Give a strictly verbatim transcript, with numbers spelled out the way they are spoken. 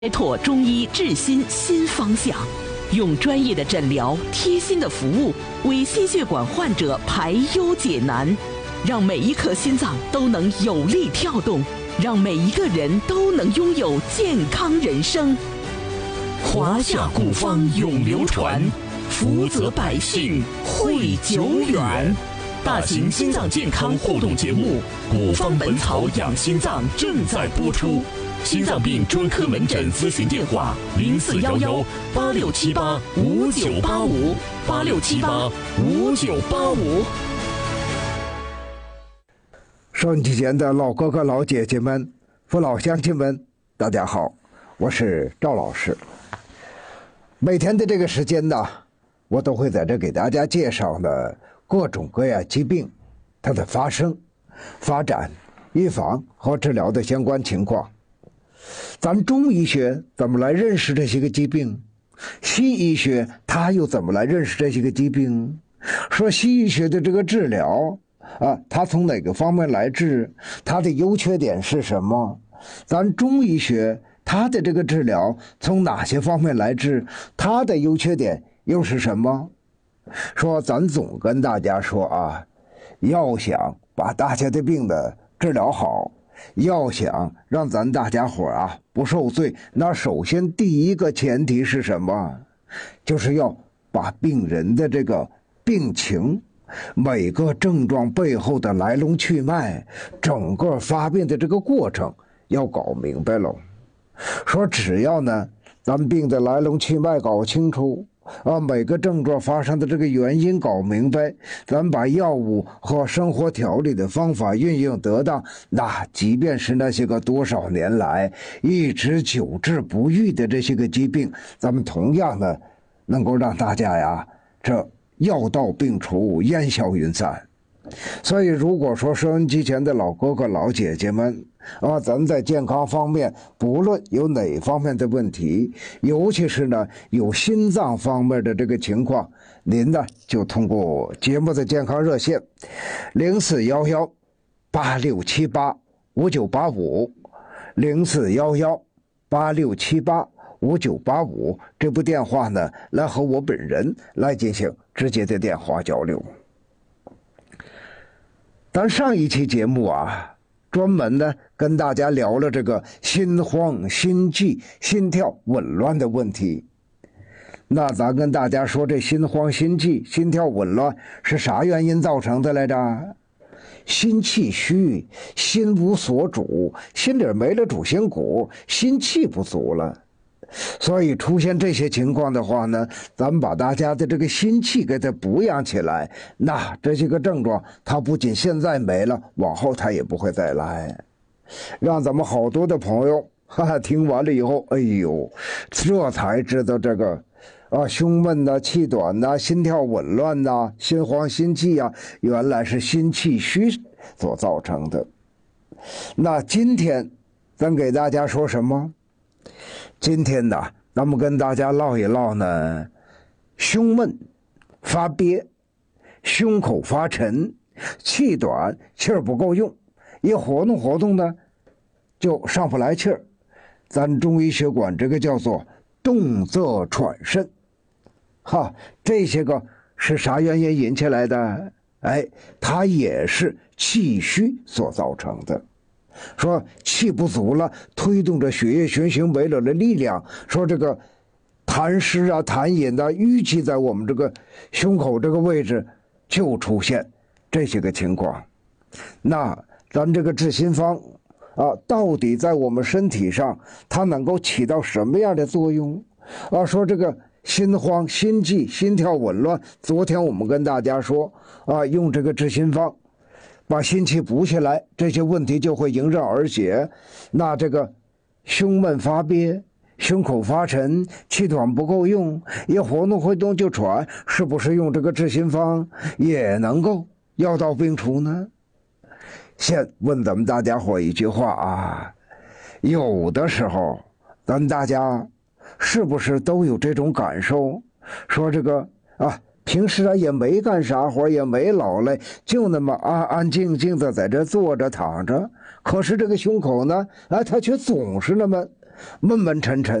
开拓中医治心新方向，用专业的诊疗、贴心的服务，为心血管患者排忧解难，让每一颗心脏都能有力跳动，让每一个人都能拥有健康人生。华夏古方永流传，福泽百姓惠久远。大型心脏健康互动节目《古方本草养心脏》正在播出。心脏病专科门诊咨询电话：零四幺幺八六七八五九八五八六七八五九八五。 收音机前的老哥哥、老姐姐们、父老乡亲们，大家好，我是赵老师。每天的这个时间呢，我都会在这给大家介绍呢各种各样疾病它的发生、发展、预防和治疗的相关情况。咱中医学怎么来认识这些个疾病？西医学它又怎么来认识这些个疾病？说西医学的这个治疗啊，它从哪个方面来治？它的优缺点是什么？咱中医学它的这个治疗从哪些方面来治？它的优缺点又是什么？说咱总跟大家说啊，要想把大家的病的治疗好，要想让咱大家伙啊不受罪，那首先第一个前提是什么？就是要把病人的这个病情，每个症状背后的来龙去脉，整个发病的这个过程要搞明白了。说只要呢咱病的来龙去脉搞清楚啊，每个症状发生的这个原因搞明白，咱把药物和生活调理的方法运用得当，那即便是那些个多少年来一直久治不愈的这些个疾病，咱们同样呢能够让大家呀这药到病除，烟消云散。所以如果说收音机前的老哥哥老姐姐们啊，咱在健康方面不论有哪方面的问题，尤其是呢有心脏方面的这个情况，您呢就通过节目的健康热线零四幺幺八六七八五九八五零四幺幺八六七八五九八五这部电话呢来和我本人来进行直接的电话交流。咱上一期节目啊，专门呢跟大家聊了这个心慌、心悸、心跳紊乱的问题。那咱跟大家说，这心慌、心悸、心跳紊乱是啥原因造成的来着？心气虚，心无所主，心里没了主心骨，心气不足了。所以出现这些情况的话呢，咱们把大家的这个心气给它补养起来，那这些个症状它不仅现在没了，往后它也不会再来。让咱们好多的朋友哈哈听完了以后，哎呦，这才知道这个啊胸闷呐、气短呐、心跳紊乱呐、心慌心悸啊，原来是心气虚所造成的。那今天咱给大家说什么？今天呢咱们跟大家唠一唠呢，胸闷发憋，胸口发沉，气短，气儿不够用，一活动活动呢就上不来气儿，咱中医学管这个叫做动则喘甚。哈，这些个是啥原因引起来的？哎，它也是气虚所造成的。说气不足了，推动着血液循行没了的力量，说这个痰湿啊、痰饮啊淤积在我们这个胸口这个位置，就出现这些个情况。那咱这个治心方啊，到底在我们身体上它能够起到什么样的作用啊？说这个心慌、心悸、心跳紊乱，昨天我们跟大家说啊，用这个治心方把心气补起来，这些问题就会迎刃而解。那这个胸闷发憋、胸口发沉、气短不够用，一活动活动就喘，是不是用这个治心方也能够药到病除呢？先问咱们大家伙一句话啊，有的时候咱大家是不是都有这种感受？说这个啊平时啊也没干啥活，也没劳累，就那么安安静静的在这坐着躺着，可是这个胸口呢啊它却总是那么闷闷沉沉